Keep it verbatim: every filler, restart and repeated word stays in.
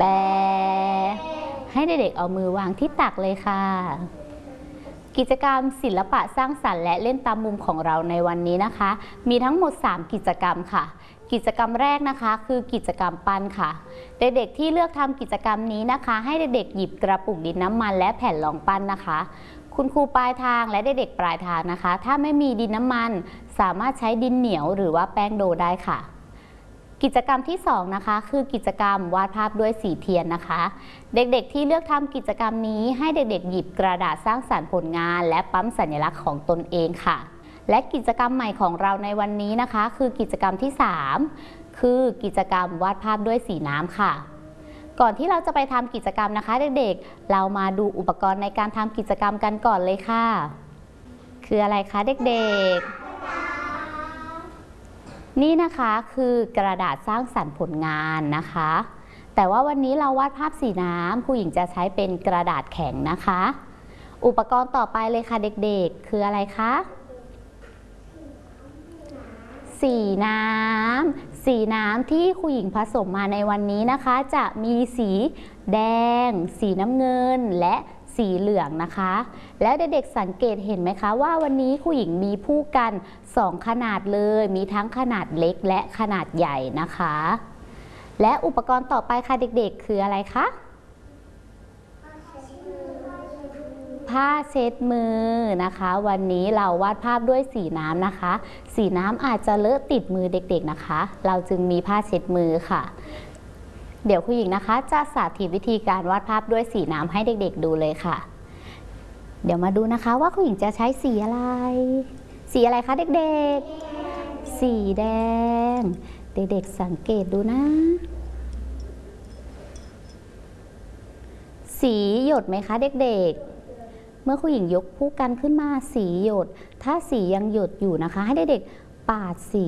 แบให้เด็กๆเอามือวางที่ตักเลยค่ะกิจกรรมศิลปะสร้างสรรค์และเล่นตามมุมของเราในวันนี้นะคะมีทั้งหมดสามกิจกรรมค่ะกิจกรรมแรกนะคะคือกิจกรรมปั้นค่ะเด็กๆที่เลือกทำกิจกรรมนี้นะคะให้เด็กๆหยิบกระปุกดินน้ำมันและแผ่นรองปั้นนะคะคุณครูปลายทางและเด็กๆปลายทางนะคะถ้าไม่มีดินน้ำมันสามารถใช้ดินเหนียวหรือว่าแป้งโดได้ค่ะกิจกรรมที่สองนะคะคือกิจกรรมวาดภาพด้วยสีเทียนนะคะเด็กๆที่เลือกทำกิจกรรมนี้ให้เด็กๆหยิบกระดาษสร้างสรรค์ผลงานและปั๊มสัญลักษณ์ของตนเองค่ะและกิจกรรมใหม่ของเราในวันนี้นะคะคือกิจกรรมที่สามคือกิจกรรมวาดภาพด้วยสีน้ำค่ะก่อนที่เราจะไปทำกิจกรรมนะคะเด็กๆเรามาดูอุปกรณ์ในการทำกิจกรรมกันก่อนเลยค่ะคืออะไรคะเด็กๆนี่นะคะคือกระดาษสร้างสรรค์ผลงานนะคะแต่ว่าวันนี้เราวาดภาพสีน้ำผู้หญิงจะใช้เป็นกระดาษแข็งนะคะอุปกรณ์ต่อไปเลยค่ะเด็กๆคืออะไรคะสีน้ำสีน้ำที่ครูหญิงผสมมาในวันนี้นะคะจะมีสีแดงสีน้ำเงินและสีเหลืองนะคะแล้วเด็กๆสังเกตเห็นไหมคะว่าวันนี้ครูหญิงมีผู้กันสองขนาดเลยมีทั้งขนาดเล็กและขนาดใหญ่นะคะและอุปกรณ์ต่อไปค่ะเด็กๆคืออะไรคะผ้าเช็ดมือนะคะวันนี้เราวาดภาพด้วยสีน้ำนะคะสีน้ำอาจจะเลอะติดมือเด็กๆนะคะเราจึงมีผ้าเช็ดมือค่ะเดี๋ยวครูหญิงนะคะจะสาธิตวิธีการวาดภาพด้วยสีน้ำให้เด็กๆดูเลยค่ะเดี๋ยวมาดูนะคะว่าครูหญิงจะใช้สีอะไรสีอะไรคะเด็กๆสีแดงเด็กๆสังเกตดูนะสีหยดไหมคะเด็กๆเมื่อครูหญิงยกผู้กันขึ้นมาสีหยดถ้าสียังหยดอยู่นะคะให้เด็กๆปาดสี